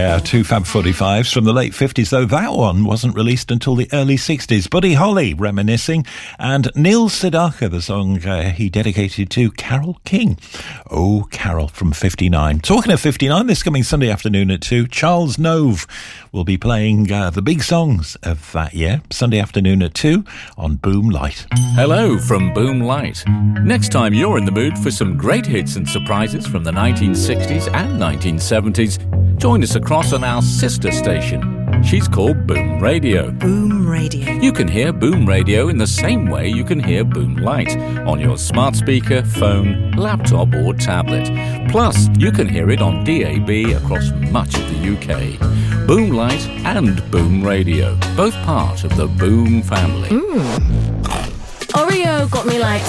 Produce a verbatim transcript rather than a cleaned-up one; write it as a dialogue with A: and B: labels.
A: Yeah, two Fab forty-fives from the late fifties, though that one wasn't released until the early sixties. Buddy Holly reminiscing, and Neil Sedaka, the song uh, he dedicated to Carole King. Oh, Carol from fifty-nine. Talking of fifty-nine, this coming Sunday afternoon at two, Charles Nove will be playing uh, the big songs of that year, Sunday afternoon at two on Boom Light.
B: Hello from Boom Light. Next time you're in the mood for some great hits and surprises from the nineteen sixties and nineteen seventies, join us across on our sister station. She's called Boom Radio.
C: Boom Radio.
B: You can hear Boom Radio in the same way you can hear Boom Light on your smart speaker, phone, laptop or tablet. Plus, you can hear it on D A B across much of the U K. Boom Light and Boom Radio, both part of the Boom family.
C: Mm. Oreo got me like